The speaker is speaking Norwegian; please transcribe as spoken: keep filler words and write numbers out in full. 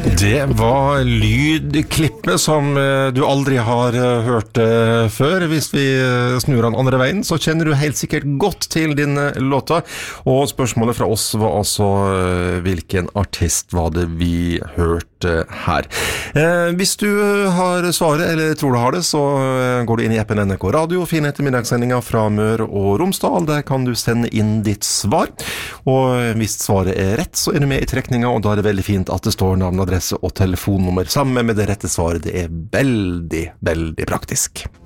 Det var lydklippet som du aldri har hørt før. Hvis vi snur den andre veien, så kjenner du helt sikkert godt til din låta. Og spørsmålet fra oss var altså hvilken artist var det vi hørte her. Hvis du har svaret, eller tror du har det, så går du inn i appen N R K Radio, finn ettermiddagssendinga fra Møre og Romsdal. Der kan du sende inn ditt svar. Og hvis svaret er rett, så er du med i trekninga, og da er det veldig fint at det står navn, adresse og telefonnummer sammen med det rette svaret. Det er veldig, veldig praktisk.